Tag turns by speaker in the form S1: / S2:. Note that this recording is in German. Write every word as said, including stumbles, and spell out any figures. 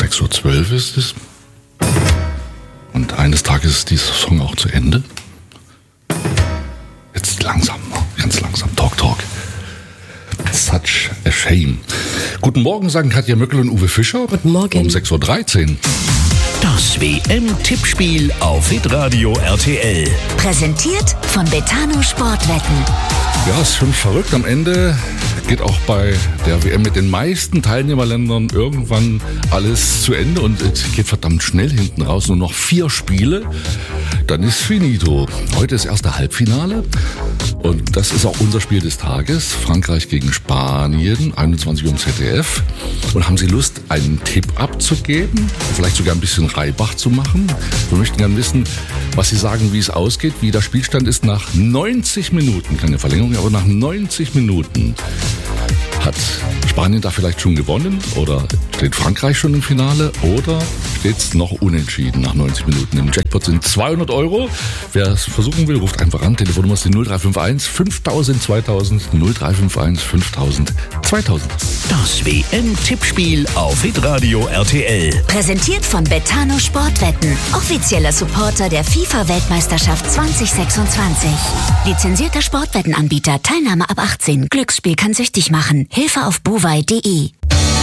S1: sechs Uhr zwölf ist es. Und eines Tages ist dieser Song auch zu Ende. Jetzt langsam, ganz langsam. Talk, talk. Such a shame. Guten Morgen, sagen Katja Möckel und Uwe Fischer.
S2: Guten Morgen.
S1: Um sechs Uhr dreizehn.
S3: Das W M-Tippspiel auf Hitradio R T L.
S4: Präsentiert von Betano Sportwetten.
S1: Ja, ist schon verrückt. Am Ende geht auch bei der W M mit den meisten Teilnehmerländern irgendwann alles zu Ende und es geht verdammt schnell hinten raus. Nur noch vier Spiele, dann ist finito. Heute ist erste Halbfinale und das ist auch unser Spiel des Tages. Frankreich gegen Spanien, einundzwanzig Uhr im Z D F. Und haben Sie Lust, einen Tipp abzugeben? Vielleicht sogar ein bisschen Reibach zu machen? Wir möchten gerne wissen, was Sie sagen, wie es ausgeht, wie der Spielstand ist nach neunzig Minuten. Keine Verlängerung, aber nach neunzig Minuten. Hat Spanien da vielleicht schon gewonnen oder steht Frankreich schon im Finale oder steht es noch unentschieden nach neunzig Minuten? Im Jackpot sind zweihundert Euro. Wer es versuchen will, ruft einfach an. Telefonnummer ist die null drei fünf eins fünftausend zweitausend null drei fünf eins fünftausend zweitausend.
S3: Das W M-Tippspiel auf Hitradio R T L.
S4: Präsentiert von Betano Sportwetten. Offizieller Supporter der FIFA-Weltmeisterschaft zwanzig sechsundzwanzig. Lizenzierter Sportwettenanbieter. Teilnahme ab achtzehn. Glücksspiel kann süchtig machen. Hilfe auf buwei punkt de.